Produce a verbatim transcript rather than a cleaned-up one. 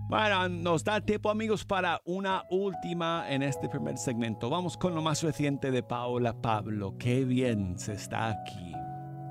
Bueno, nos da tiempo, amigos, para una última en este primer segmento. Vamos con lo más reciente de Paola Pablo. Qué bien se está aquí.